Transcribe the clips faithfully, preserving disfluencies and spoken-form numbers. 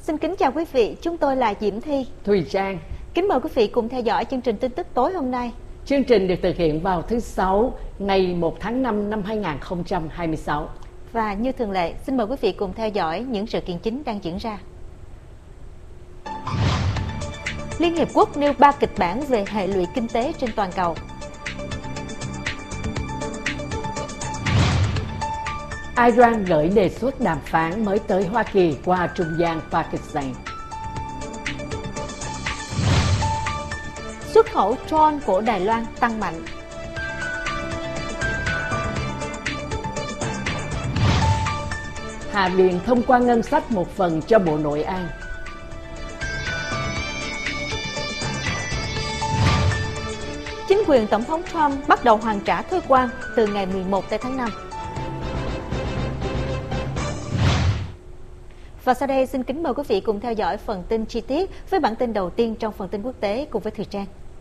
Xin kính chào quý vị, chúng tôi là Diễm Thi, Thùy Trang. Kính mời quý vị cùng theo dõi chương trình tin tức tối hôm nay. Chương trình được thực hiện vào thứ Sáu, ngày một tháng năm năm hai nghìn không trăm hai mươi sáu. Và như thường lệ, xin mời quý vị cùng theo dõi những sự kiện chính đang diễn ra. Liên Hiệp Quốc nêu ba kịch bản về hệ lụy kinh tế trên toàn cầu. Iran gửi đề xuất đàm phán mới tới Hoa Kỳ qua trung gian Pakistan. Xuất khẩu drone của Đài Loan tăng mạnh. Hạ viện thông qua ngân sách một phần cho Bộ Nội an. Chính quyền Tổng thống Trump bắt đầu hoàn trả thuế quan từ ngày mười một tháng năm. Và sau đây xin kính mời quý vị cùng theo dõi phần tin chi tiết với bản tin đầu tiên trong phần tin quốc tế cùng với Thùy Trang.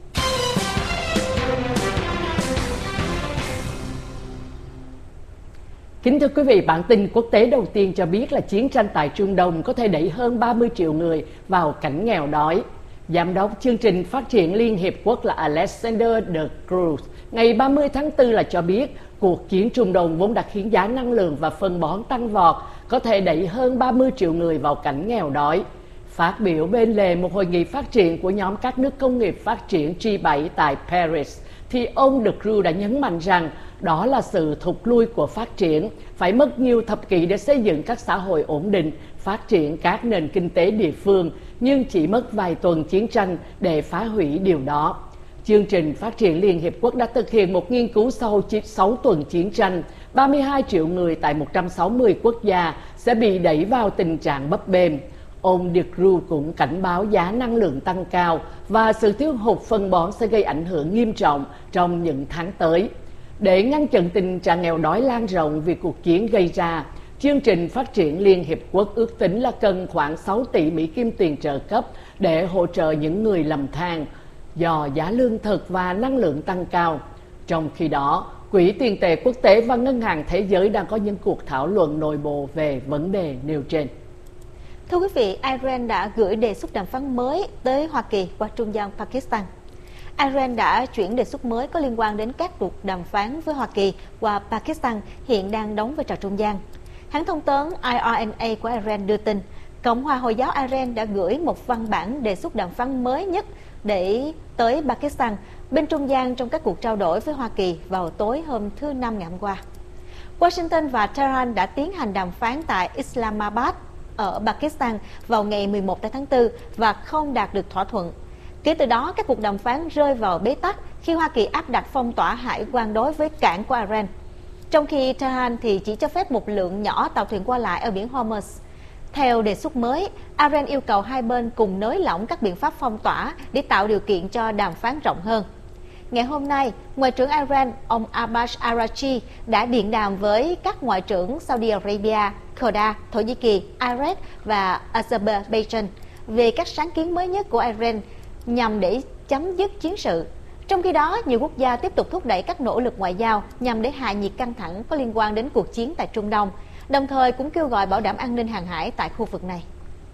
Kính thưa quý vị, bản tin quốc tế đầu tiên cho biết là chiến tranh tại Trung Đông có thể đẩy hơn ba mươi triệu người vào cảnh nghèo đói. Giám đốc chương trình phát triển Liên Hiệp Quốc là Alexander de Cruz ngày ba mươi tháng tư là cho biết cuộc chiến Trung Đông vốn đã khiến giá năng lượng và phân bón tăng vọt, có thể đẩy hơn ba mươi triệu người vào cảnh nghèo đói. Phát biểu bên lề một hội nghị phát triển của nhóm các nước công nghiệp phát triển G bảy tại Paris, thì ông de Cruz đã nhấn mạnh rằng đó là sự thụt lui của phát triển, phải mất nhiều thập kỷ để xây dựng các xã hội ổn định, phát triển các nền kinh tế địa phương, nhưng chỉ mất vài tuần chiến tranh để phá hủy điều đó. Chương trình Phát triển Liên Hiệp Quốc đã thực hiện một nghiên cứu sau sáu tuần chiến tranh, ba mươi hai triệu người tại một trăm sáu mươi quốc gia sẽ bị đẩy vào tình trạng bấp bênh. Ông de Cruz cũng cảnh báo giá năng lượng tăng cao và sự thiếu hụt phân bón sẽ gây ảnh hưởng nghiêm trọng trong những tháng tới. Để ngăn chặn tình trạng nghèo đói lan rộng vì cuộc chiến gây ra, chương trình Phát triển Liên Hiệp Quốc ước tính là cần khoảng sáu tỷ Mỹ Kim tiền trợ cấp để hỗ trợ những người lầm than do giá lương thực và năng lượng tăng cao. Trong khi đó, Quỹ tiền tệ quốc tế và Ngân hàng Thế giới đang có những cuộc thảo luận nội bộ về vấn đề nêu trên. Thưa quý vị, Iran đã gửi đề xuất đàm phán mới tới Hoa Kỳ qua trung gian Pakistan. Iran đã chuyển đề xuất mới có liên quan đến các cuộc đàm phán với Hoa Kỳ qua Pakistan hiện đang đóng vai trò trung gian. Hãng thông tấn I R N A của Iran đưa tin, Cộng hòa Hồi giáo Iran đã gửi một văn bản đề xuất đàm phán mới nhất để tới Pakistan bên trung gian trong các cuộc trao đổi với Hoa Kỳ vào tối hôm thứ Năm ngày hôm qua. Washington và Tehran đã tiến hành đàm phán tại Islamabad ở Pakistan vào ngày mười một tháng tư và không đạt được thỏa thuận. Kể từ đó, các cuộc đàm phán rơi vào bế tắc khi Hoa Kỳ áp đặt phong tỏa hải quan đối với cảng của Iran, trong khi Tehran thì chỉ cho phép một lượng nhỏ tàu thuyền qua lại ở biển Hormuz. Theo đề xuất mới, Iran yêu cầu hai bên cùng nới lỏng các biện pháp phong tỏa để tạo điều kiện cho đàm phán rộng hơn. Ngày hôm nay, Ngoại trưởng Iran ông Abbas Araghchi đã điện đàm với các ngoại trưởng Saudi Arabia, Qatar, Thổ Nhĩ Kỳ, Iraq và Azerbaijan về các sáng kiến mới nhất của Iran nhằm để chấm dứt chiến sự. Trong khi đó, nhiều quốc gia tiếp tục thúc đẩy các nỗ lực ngoại giao nhằm để hạ nhiệt căng thẳng có liên quan đến cuộc chiến tại Trung Đông, đồng thời cũng kêu gọi bảo đảm an ninh hàng hải tại khu vực này.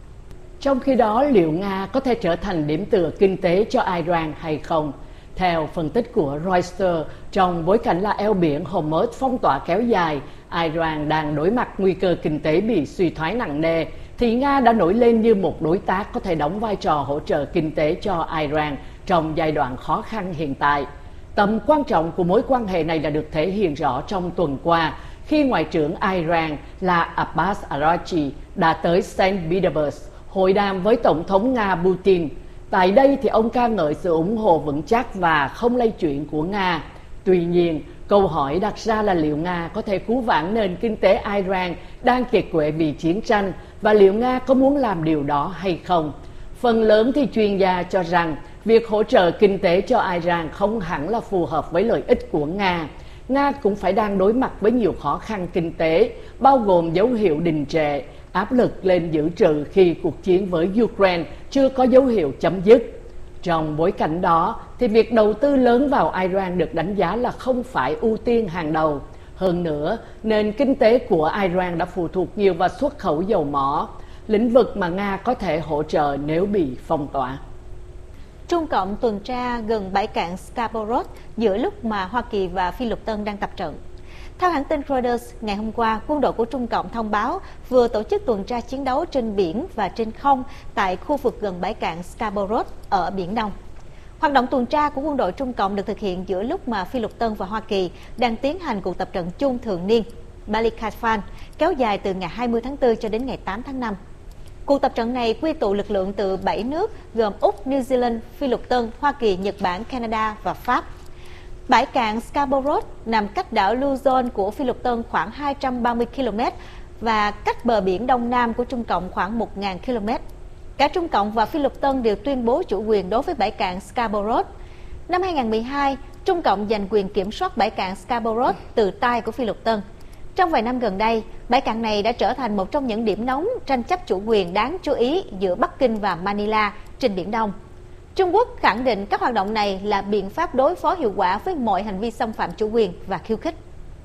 Trong khi đó, liệu Nga có thể trở thành điểm tựa kinh tế cho Iran hay không? Theo phân tích của Reuters, trong bối cảnh là eo biển Hormuz phong tỏa kéo dài, Iran đang đối mặt nguy cơ kinh tế bị suy thoái nặng nề, thì Nga đã nổi lên như một đối tác có thể đóng vai trò hỗ trợ kinh tế cho Iran trong giai đoạn khó khăn hiện tại. Tầm quan trọng của mối quan hệ này đã được thể hiện rõ trong tuần qua khi Ngoại trưởng Iran là Abbas Araghchi đã tới Saint Petersburg hội đàm với Tổng thống Nga Putin. Tại đây thì ông ca ngợi sự ủng hộ vững chắc và không lay chuyển của Nga. Tuy nhiên, câu hỏi đặt ra là liệu Nga có thể cứu vãn nền kinh tế Iran đang kiệt quệ vì chiến tranh và liệu Nga có muốn làm điều đó hay không? Phần lớn thì chuyên gia cho rằng việc hỗ trợ kinh tế cho Iran không hẳn là phù hợp với lợi ích của Nga. Nga cũng phải đang đối mặt với nhiều khó khăn kinh tế, bao gồm dấu hiệu đình trệ, áp lực lên dự trữ khi cuộc chiến với Ukraine chưa có dấu hiệu chấm dứt. Trong bối cảnh đó, thì việc đầu tư lớn vào Iran được đánh giá là không phải ưu tiên hàng đầu. Hơn nữa, nền kinh tế của Iran đã phụ thuộc nhiều vào xuất khẩu dầu mỏ. lĩnh vực mà Nga có thể hỗ trợ nếu bị phong tỏa. Trung Cộng tuần tra gần bãi cạn Scarborough giữa lúc mà Hoa Kỳ và Phi Lục Tân đang tập trận. Theo hãng tin Reuters, ngày hôm qua, quân đội của Trung Cộng thông báo vừa tổ chức tuần tra chiến đấu trên biển và trên không tại khu vực gần bãi cạn Scarborough ở Biển Đông. Hoạt động tuần tra của quân đội Trung Cộng được thực hiện giữa lúc mà Phi Lục Tân và Hoa Kỳ đang tiến hành cuộc tập trận chung thường niên Balikatan kéo dài từ ngày hai mươi tháng tư cho đến ngày tám tháng năm. Cuộc tập trận này quy tụ lực lượng từ bảy nước gồm Úc, New Zealand, Phi Lục Tân, Hoa Kỳ, Nhật Bản, Canada và Pháp. Bãi cạn Scarborough nằm cách đảo Luzon của Phi Lục Tân khoảng hai trăm ba mươi ki lô mét và cách bờ biển Đông Nam của Trung Cộng khoảng một nghìn ki lô mét. Cả Trung Cộng và Phi Lục Tân đều tuyên bố chủ quyền đối với bãi cạn Scarborough. Năm hai nghìn không trăm mười hai, Trung Cộng giành quyền kiểm soát bãi cạn Scarborough từ tay của Phi Lục Tân. Trong vài năm gần đây, bãi cạn này đã trở thành một trong những điểm nóng tranh chấp chủ quyền đáng chú ý giữa Bắc Kinh và Manila trên Biển Đông. Trung Quốc khẳng định các hoạt động này là biện pháp đối phó hiệu quả với mọi hành vi xâm phạm chủ quyền và khiêu khích.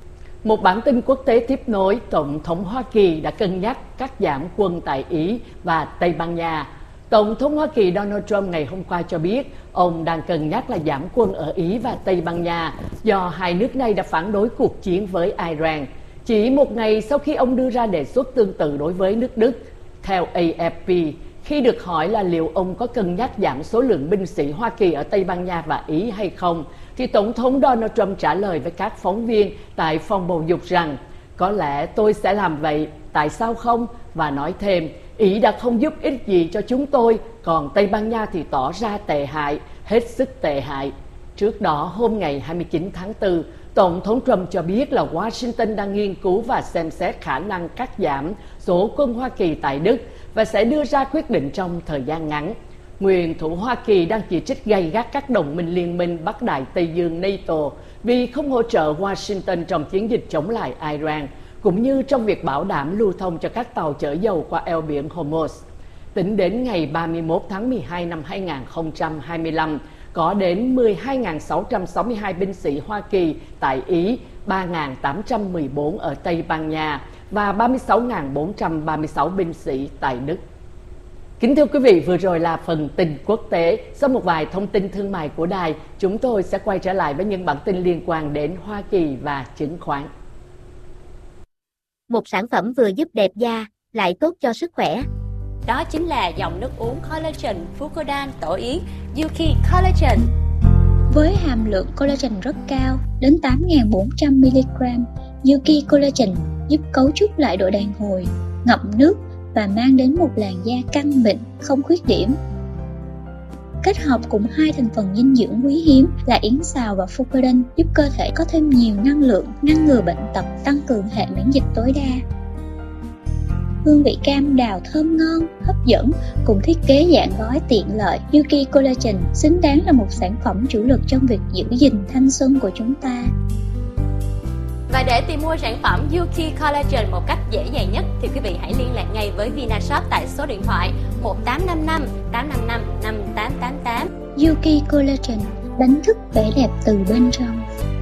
Một bản tin quốc tế tiếp nối, Tổng thống Hoa Kỳ đã cân nhắc cắt giảm quân tại Ý và Tây Ban Nha. Tổng thống Hoa Kỳ Donald Trump ngày hôm qua cho biết ông đang cân nhắc là giảm quân ở Ý và Tây Ban Nha do hai nước này đã phản đối cuộc chiến với Iran. Chỉ một ngày sau khi ông đưa ra đề xuất tương tự đối với nước Đức. Theo A F P, khi được hỏi là liệu ông có cân nhắc giảm số lượng binh sĩ Hoa Kỳ ở Tây Ban Nha và Ý hay không, thì Tổng thống Donald Trump trả lời với các phóng viên tại phòng bầu dục rằng có lẽ tôi sẽ làm vậy, tại sao không? Và nói thêm, Ý đã không giúp ích gì cho chúng tôi, còn Tây Ban Nha thì tỏ ra tệ hại, hết sức tệ hại. Trước đó, hôm ngày hai mươi chín tháng tư, Tổng thống Trump cho biết là Washington đang nghiên cứu và xem xét khả năng cắt giảm số quân Hoa Kỳ tại Đức và sẽ đưa ra quyết định trong thời gian ngắn. Nguyên thủ Hoa Kỳ đang chỉ trích gay gắt các đồng minh liên minh Bắc Đại Tây Dương NATO vì không hỗ trợ Washington trong chiến dịch chống lại Iran, cũng như trong việc bảo đảm lưu thông cho các tàu chở dầu qua eo biển Hormuz. Tính đến ngày ba mươi mốt tháng mười hai năm hai nghìn không trăm hai mươi lăm, có đến mười hai nghìn sáu trăm sáu mươi hai binh sĩ Hoa Kỳ tại Ý, ba nghìn tám trăm mười bốn ở Tây Ban Nha và ba mươi sáu nghìn bốn trăm ba mươi sáu binh sĩ tại Đức. Kính thưa quý vị, vừa rồi là phần tin quốc tế. Sau một vài thông tin thương mại của đài, chúng tôi sẽ quay trở lại với những bản tin liên quan đến Hoa Kỳ và chứng khoán. Một sản phẩm vừa giúp đẹp da, lại tốt cho sức khỏe. Đó chính là dòng nước uống collagen Fucodan tổ yến Yuki Collagen. Với hàm lượng collagen rất cao, đến tám nghìn bốn trăm mi-li-gam, Yuki Collagen giúp cấu trúc lại độ đàn hồi, ngậm nước và mang đến một làn da căng mịn, không khuyết điểm. Kết hợp cùng hai thành phần dinh dưỡng quý hiếm là yến xào và Fucodan giúp cơ thể có thêm nhiều năng lượng, ngăn ngừa bệnh tật, tăng cường hệ miễn dịch tối đa. Hương vị cam đào thơm ngon, hấp dẫn cùng thiết kế dạng gói tiện lợi, Yuki Collagen xứng đáng là một sản phẩm chủ lực trong việc giữ gìn thanh xuân của chúng ta. Và để tìm mua sản phẩm Yuki Collagen một cách dễ dàng nhất thì quý vị hãy liên lạc ngay với Vinashop tại số điện thoại một tám năm năm tám năm năm năm tám tám tám. Yuki Collagen, đánh thức vẻ đẹp từ bên trong.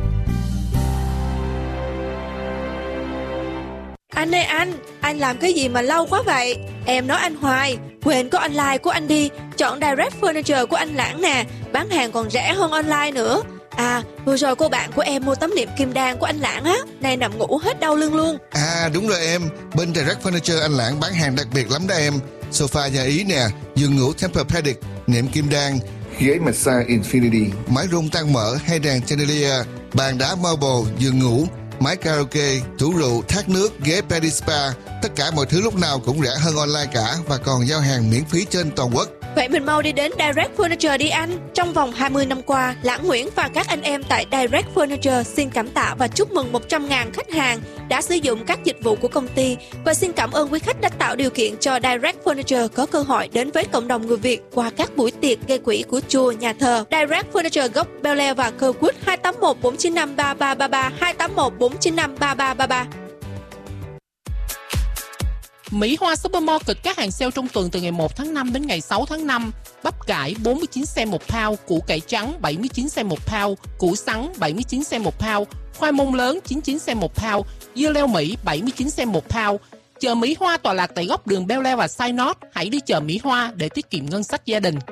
Anh ơi anh, anh làm cái gì mà lâu quá vậy? Em nói anh hoài, quên có online của anh đi, chọn Direct Furniture của anh Lãng nè, bán hàng còn rẻ hơn online nữa. À, vừa rồi cô bạn của em mua tấm nệm kim đan của anh Lãng á, nay nằm ngủ hết đau lưng luôn. À đúng rồi em, bên Direct Furniture anh Lãng bán hàng đặc biệt lắm đó em. Sofa nhà Ý nè, giường ngủ Tempur-Pedic, nệm kim đan, ghế massage Infinity, mái rung tăng mỡ hay đèn chandelier, bàn đá marble, giường ngủ, máy karaoke, tủ rượu, thác nước, ghế Pedi Spa. Tất cả mọi thứ lúc nào cũng rẻ hơn online cả và còn giao hàng miễn phí trên toàn quốc. Vậy mình mau đi đến Direct Furniture đi anh. Trong vòng hai mươi năm qua, Lãng Nguyễn và các anh em tại Direct Furniture xin cảm tạ và chúc mừng một trăm nghìn khách hàng đã sử dụng các dịch vụ của công ty. Và xin cảm ơn quý khách đã tạo điều kiện cho Direct Furniture có cơ hội đến với cộng đồng người Việt qua các buổi tiệc gây quỹ của chùa, nhà thờ. Direct Furniture gốc Bel Air và Kirkwood hai tám một bốn chín năm ba ba ba ba, hai tám một bốn chín năm ba ba ba ba. Mỹ Hoa Supermarket các hàng sale trong tuần từ ngày một tháng năm đến ngày sáu tháng năm. Bắp cải bốn mươi chín cent một pound, củ cải trắng bảy mươi chín cent một pound, củ sắn bảy mươi chín cent một pound, khoai môn lớn chín mươi chín cent một pound, dưa leo Mỹ bảy mươi chín cent một pound, Chợ Mỹ Hoa tọa lạc tại góc đường Bel Air và Synod. Hãy đi chợ Mỹ Hoa để tiết kiệm ngân sách gia đình.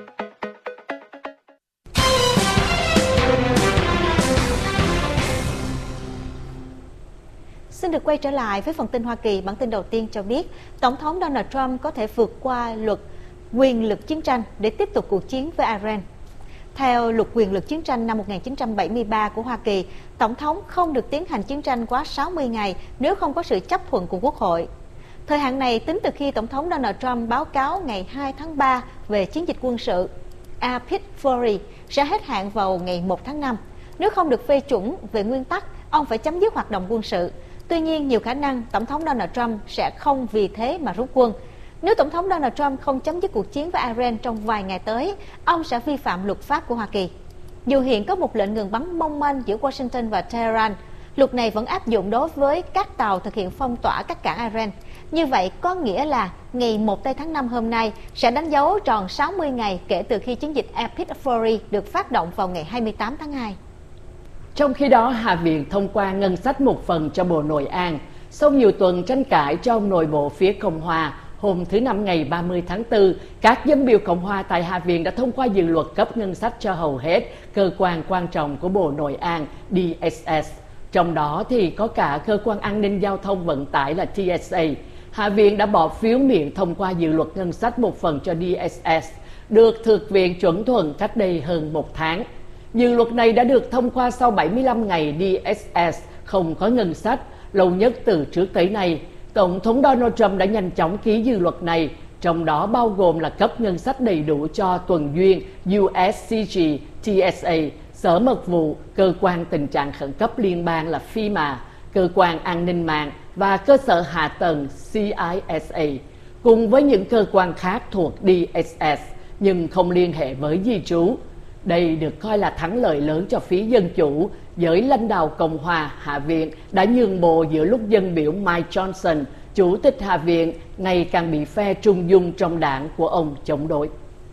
Xin được quay trở lại với phần tin Hoa Kỳ. Bản tin đầu tiên cho biết, Tổng thống Donald Trump có thể vượt qua luật quyền lực chiến tranh để tiếp tục cuộc chiến với Iran. Theo luật quyền lực chiến tranh năm một nghìn chín trăm bảy mươi ba của Hoa Kỳ, Tổng thống không được tiến hành chiến tranh quá sáu mươi ngày nếu không có sự chấp thuận của Quốc hội. Thời hạn này tính từ khi Tổng thống Donald Trump báo cáo ngày hai tháng ba về chiến dịch quân sự Rapid Fury sẽ hết hạn vào ngày một tháng năm. Nếu không được phê chuẩn về nguyên tắc, ông phải chấm dứt hoạt động quân sự. Tuy nhiên, nhiều khả năng Tổng thống Donald Trump sẽ không vì thế mà rút quân. Nếu Tổng thống Donald Trump không chấm dứt cuộc chiến với Iran trong vài ngày tới, ông sẽ vi phạm luật pháp của Hoa Kỳ. Dù hiện có một lệnh ngừng bắn mong manh giữa Washington và Tehran, luật này vẫn áp dụng đối với các tàu thực hiện phong tỏa các cảng Iran. Như vậy có nghĩa là ngày một tây tháng năm hôm nay sẽ đánh dấu tròn sáu mươi ngày kể từ khi chiến dịch Rapid Fury được phát động vào ngày hai mươi tám tháng hai. Trong khi đó, Hạ viện thông qua ngân sách một phần cho Bộ Nội an. Sau nhiều tuần tranh cãi trong nội bộ phía Cộng hòa, hôm thứ Năm ngày ba mươi tháng tư, các dân biểu Cộng hòa tại Hạ viện đã thông qua dự luật cấp ngân sách cho hầu hết cơ quan quan trọng của Bộ Nội an D S S. Trong đó thì có cả cơ quan an ninh giao thông vận tải là T S A. Hạ viện đã bỏ phiếu miệng thông qua dự luật ngân sách một phần cho D S S, được Thượng viện chuẩn thuận cách đây hơn một tháng. Dự luật này đã được thông qua sau bảy mươi lăm ngày D S S không có ngân sách, lâu nhất từ trước tới nay. Tổng thống Donald Trump đã nhanh chóng ký dự luật này, trong đó bao gồm là cấp ngân sách đầy đủ cho tuần duyên U S C G, T S A, Sở Mật vụ, Cơ quan Tình trạng Khẩn cấp Liên bang là FEMA, Cơ quan An ninh mạng và Cơ sở Hạ tầng C I S A, cùng với những cơ quan khác thuộc D S S, nhưng không liên hệ với di trú. Đây được coi là thắng lợi lớn cho phía Dân Chủ, giới lãnh đạo Cộng hòa Hạ viện đã nhường bộ giữa lúc dân biểu Mike Johnson, Chủ tịch Hạ viện, ngày càng bị phe trung dung trong đảng của ông chống đối.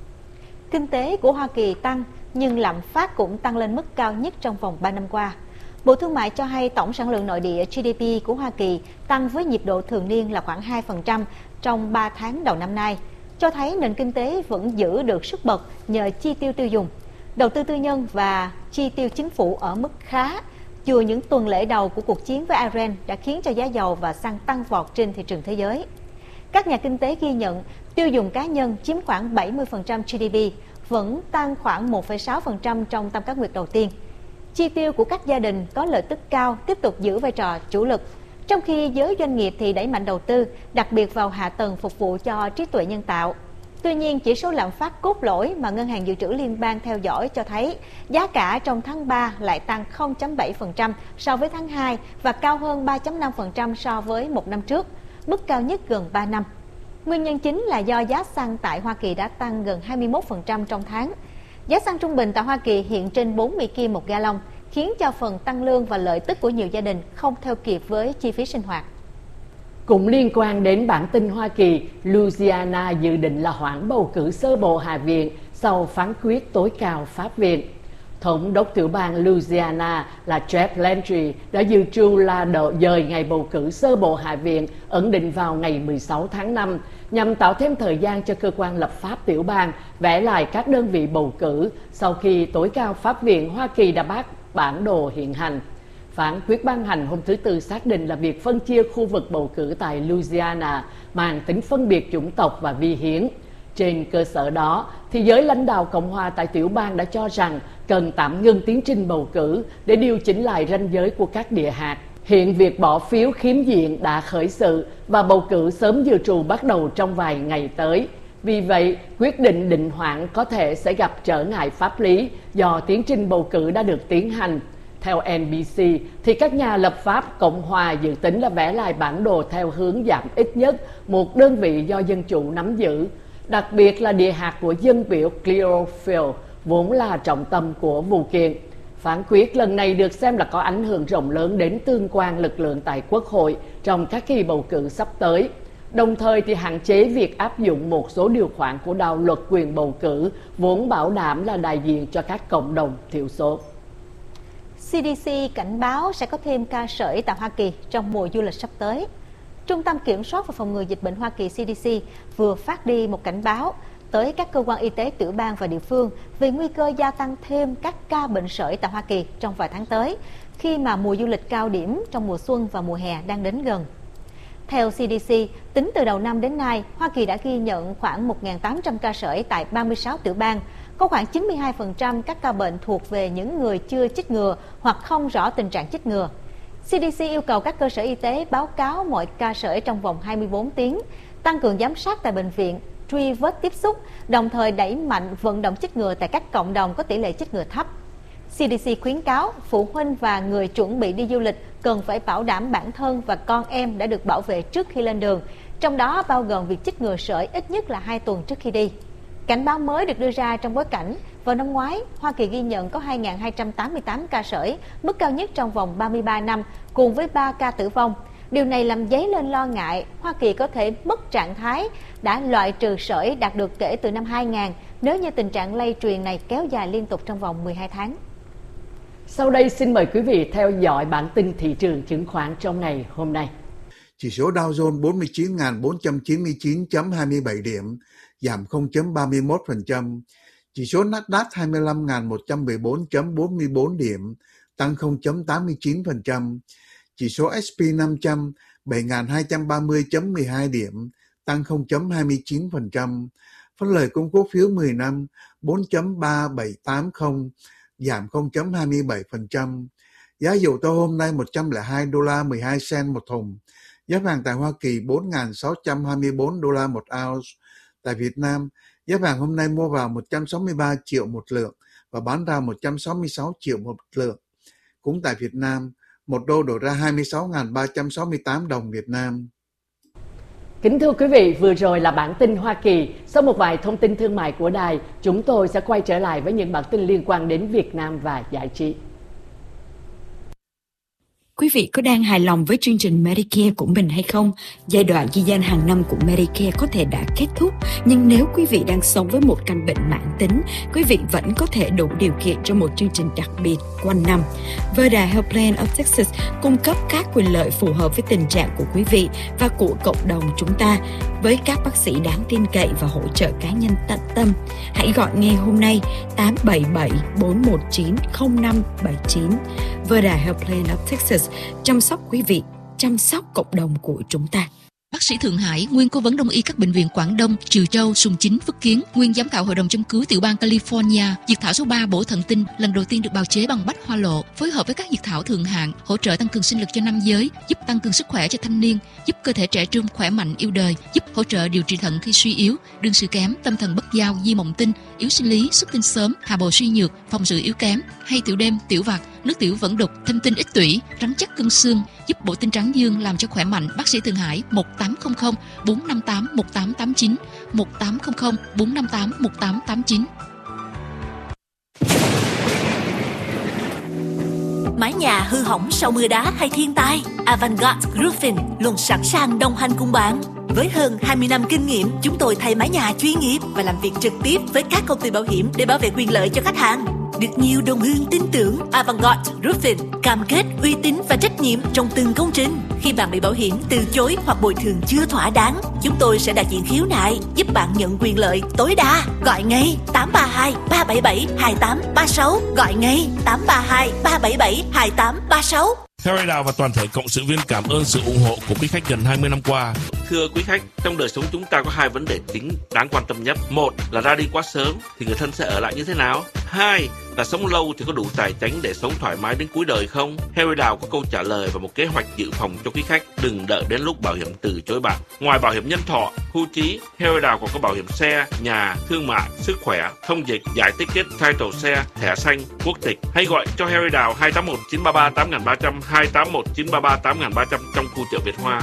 Kinh tế của Hoa Kỳ tăng, nhưng lạm phát cũng tăng lên mức cao nhất trong vòng ba năm qua. Bộ Thương mại cho hay tổng sản lượng nội địa G D P của Hoa Kỳ tăng với nhịp độ thường niên là khoảng hai phần trăm trong ba tháng đầu năm nay, cho thấy nền kinh tế vẫn giữ được sức bật nhờ chi tiêu tiêu dùng. Đầu tư tư nhân và chi tiêu chính phủ ở mức khá, dù những tuần lễ đầu của cuộc chiến với Iran đã khiến cho giá dầu và xăng tăng vọt trên thị trường thế giới. Các nhà kinh tế ghi nhận tiêu dùng cá nhân chiếm khoảng bảy mươi phần trăm G D P, vẫn tăng khoảng một phẩy sáu phần trăm trong tam cá nguyệt đầu tiên. Chi tiêu của các gia đình có lợi tức cao tiếp tục giữ vai trò chủ lực, trong khi giới doanh nghiệp thì đẩy mạnh đầu tư, đặc biệt vào hạ tầng phục vụ cho trí tuệ nhân tạo. Tuy nhiên, chỉ số lạm phát cốt lõi mà Ngân hàng Dự trữ Liên bang theo dõi cho thấy giá cả trong tháng ba lại tăng không phẩy bảy phần trăm so với tháng hai và cao hơn ba phẩy năm phần trăm so với một năm trước, mức cao nhất gần ba năm. Nguyên nhân chính là do giá xăng tại Hoa Kỳ đã tăng gần hai mươi mốt phần trăm trong tháng. Giá xăng trung bình tại Hoa Kỳ hiện trên bốn mươi ki một gallon, khiến cho phần tăng lương và lợi tức của nhiều gia đình không theo kịp với chi phí sinh hoạt. Cũng liên quan đến bản tin Hoa Kỳ, Louisiana dự định là hoãn bầu cử sơ bộ Hạ viện sau phán quyết tối cao Pháp viện. Thống đốc tiểu bang Louisiana là Jeff Landry đã dự trù là đợi dời ngày bầu cử sơ bộ Hạ viện ấn định vào ngày mười sáu tháng năm, nhằm tạo thêm thời gian cho cơ quan lập pháp tiểu bang vẽ lại các đơn vị bầu cử sau khi tối cao Pháp viện Hoa Kỳ đã bác bản đồ hiện hành. Phán quyết ban hành hôm thứ Tư xác định là việc phân chia khu vực bầu cử tại Louisiana mang tính phân biệt chủng tộc và vi hiến. Trên cơ sở đó, thì giới lãnh đạo Cộng hòa tại tiểu bang đã cho rằng cần tạm ngưng tiến trình bầu cử để điều chỉnh lại ranh giới của các địa hạt. Hiện việc bỏ phiếu khiếm diện đã khởi sự và bầu cử sớm dự trù bắt đầu trong vài ngày tới. Vì vậy, quyết định định hoãn có thể sẽ gặp trở ngại pháp lý do tiến trình bầu cử đã được tiến hành. Theo N B C, thì các nhà lập pháp Cộng hòa dự tính là vẽ lại bản đồ theo hướng giảm ít nhất một đơn vị do Dân Chủ nắm giữ, đặc biệt là địa hạt của dân biểu Clearfield, vốn là trọng tâm của vụ kiện. Phán quyết lần này được xem là có ảnh hưởng rộng lớn đến tương quan lực lượng tại Quốc hội trong các kỳ bầu cử sắp tới, đồng thời thì hạn chế việc áp dụng một số điều khoản của đạo luật quyền bầu cử vốn bảo đảm là đại diện cho các cộng đồng thiểu số. C D C cảnh báo sẽ có thêm ca sởi tại Hoa Kỳ trong mùa du lịch sắp tới. Trung tâm Kiểm soát và Phòng ngừa Dịch bệnh Hoa Kỳ C D C vừa phát đi một cảnh báo tới các cơ quan y tế tiểu bang và địa phương về nguy cơ gia tăng thêm các ca bệnh sởi tại Hoa Kỳ trong vài tháng tới, khi mà mùa du lịch cao điểm trong mùa xuân và mùa hè đang đến gần. Theo C D C, tính từ đầu năm đến nay, Hoa Kỳ đã ghi nhận khoảng một nghìn tám trăm ca sởi tại ba mươi sáu tiểu bang. Có khoảng chín mươi hai phần trăm các ca bệnh thuộc về những người chưa chích ngừa hoặc không rõ tình trạng chích ngừa. C D C yêu cầu các cơ sở y tế báo cáo mọi ca sởi trong vòng hai mươi bốn tiếng, tăng cường giám sát tại bệnh viện, truy vết tiếp xúc, đồng thời đẩy mạnh vận động chích ngừa tại các cộng đồng có tỷ lệ chích ngừa thấp. C D C khuyến cáo phụ huynh và người chuẩn bị đi du lịch cần phải bảo đảm bản thân và con em đã được bảo vệ trước khi lên đường, trong đó bao gồm việc chích ngừa sởi ít nhất là hai tuần trước khi đi. Cảnh báo mới được đưa ra trong bối cảnh vào năm ngoái, Hoa Kỳ ghi nhận có hai nghìn hai trăm tám mươi tám ca sởi, mức cao nhất trong vòng ba mươi ba năm, cùng với ba ca tử vong. Điều này làm dấy lên lo ngại Hoa Kỳ có thể mất trạng thái đã loại trừ sởi đạt được kể từ năm hai nghìn nếu như tình trạng lây truyền này kéo dài liên tục trong vòng mười hai tháng. Sau đây xin mời quý vị theo dõi bản tin thị trường chứng khoán trong ngày hôm nay. Chỉ số Dow Jones bốn mươi chín nghìn bốn trăm chín mươi chín phẩy hai mươi bảy điểm, giảm không phẩy ba mươi mốt phần trăm. Chỉ số Nasdaq hai mươi lăm nghìn một trăm mười bốn phẩy bốn mươi bốn điểm, tăng không phẩy tám mươi chín phần trăm. Chỉ số S and P năm trăm bảy nghìn hai trăm ba mươi phẩy mười hai điểm, tăng không phẩy hai mươi chín phần trăm. Phân lời công cổ phiếu mười năm bốn phẩy ba bảy tám không, giảm không phẩy hai mươi bảy phần trăm. Giá dầu thô hôm nay một trăm lẻ hai đô la mười hai cent một thùng. Giá vàng tại Hoa Kỳ bốn nghìn sáu trăm hai mươi bốn đô la một ounce. Tại Việt Nam, giá vàng hôm nay mua vào một trăm sáu mươi ba triệu một lượng và bán ra một trăm sáu mươi sáu triệu một lượng. Cũng tại Việt Nam, một đô đổi ra hai mươi sáu nghìn ba trăm sáu mươi tám đồng Việt Nam. Kính thưa quý vị, vừa rồi là bản tin Hoa Kỳ. Sau một vài thông tin thương mại của đài, chúng tôi sẽ quay trở lại với những bản tin liên quan đến Việt Nam và giải trí. Quý vị có đang hài lòng với chương trình Medicare của mình hay không? Giai đoạn ghi danh hàng năm của Medicare có thể đã kết thúc, nhưng nếu quý vị đang sống với một căn bệnh mãn tính, quý vị vẫn có thể đủ điều kiện cho một chương trình đặc biệt quanh năm. Verda Health Plan of Texas cung cấp các quyền lợi phù hợp với tình trạng của quý vị và của cộng đồng chúng ta, với các bác sĩ đáng tin cậy và hỗ trợ cá nhân tận tâm. Hãy gọi ngay hôm nay tám bảy bảy bốn một chín không năm bảy chín. Verda Health Plan of Texas, chăm sóc quý vị, chăm sóc cộng đồng của chúng ta. Bác sĩ Thượng Hải, nguyên cố vấn đông y các bệnh viện Quảng Đông, Trừ Châu, Sùng Chính, Phước Kiến, nguyên giám khảo hội đồng châm cứu tiểu bang California. Diệt thảo số ba bổ thận tinh lần đầu tiên được bào chế bằng bách hoa lộ, phối hợp với các diệt thảo thượng hạng, hỗ trợ tăng cường sinh lực cho nam giới, giúp tăng cường sức khỏe cho thanh niên, giúp cơ thể trẻ trung khỏe mạnh yêu đời, giúp hỗ trợ điều trị thận khi suy yếu, đương sự kém, tâm thần bất giao, di mộng tinh, yếu sinh lý, xuất tinh sớm, hạ bầu suy nhược, phòng sự yếu kém, hay tiểu đêm, tiểu vặt, nước tiểu vẫn đục, thâm tinh ít tủy, rắn chắc cân xương, giúp bổ tinh trắng dương làm cho khỏe mạnh. Bác sĩ Thượng Hải một tám không không bốn năm tám một tám tám chín, một tám không không bốn năm tám một tám tám chín. Mái nhà hư hỏng sau mưa đá hay thiên tai, Avantgarde Roofing luôn sẵn sàng đồng hành cùng bạn. Với hơn hai mươi năm kinh nghiệm, chúng tôi thay mái nhà chuyên nghiệp và làm việc trực tiếp với các công ty bảo hiểm để bảo vệ quyền lợi cho khách hàng. Được nhiều đồng hương tin tưởng, Avantgarde Roofing cam kết uy tín và trách nhiệm trong từng công trình. Khi bạn bị bảo hiểm từ chối hoặc bồi thường chưa thỏa đáng, chúng tôi sẽ đại diện khiếu nại, giúp bạn nhận quyền lợi tối đa. Gọi ngay tám ba hai ba bảy bảy hai tám ba sáu, gọi ngay tám ba hai ba bảy bảy hai tám ba sáu. Harry Đào và toàn thể cộng sự viên cảm ơn sự ủng hộ của quý khách gần hai mươi năm qua. Thưa quý khách, trong đời sống chúng ta có hai vấn đề chính đáng quan tâm nhất. Một là ra đi quá sớm thì người thân sẽ ở lại như thế nào? Hai là sống lâu thì có đủ tài chính để sống thoải mái đến cuối đời không? Harry Đào có câu trả lời và một kế hoạch dự phòng cho quý khách. Đừng đợi đến lúc bảo hiểm từ chối bạn. Ngoài bảo hiểm nhân thọ, hưu trí, Harry Đào còn có bảo hiểm xe, nhà, thương mại, sức khỏe, thông dịch, giải ticket, title xe, thẻ xanh, quốc tịch. Hãy gọi cho Harry Đào hai tám một chín ba ba tám ba không không, hai tám một chín ba ba tám ba không không trong khu chợ Việt Hoa.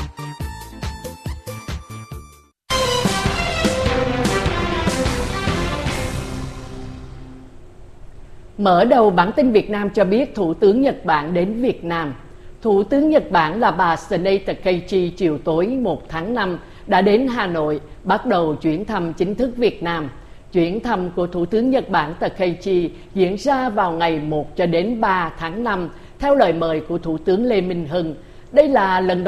Mở đầu bản tin Việt Nam cho biết Thủ tướng Nhật Bản đến Việt Nam. Thủ tướng Nhật Bản là bà Sanae Takaichi chiều tối một tháng năm đã đến Hà Nội, bắt đầu chuyến thăm chính thức Việt Nam. Chuyến thăm của Thủ tướng Nhật Bản Takaichi diễn ra vào ngày một cho đến ba tháng năm, theo lời mời của Thủ tướng Lê Minh Hưng. Đây là lần đầu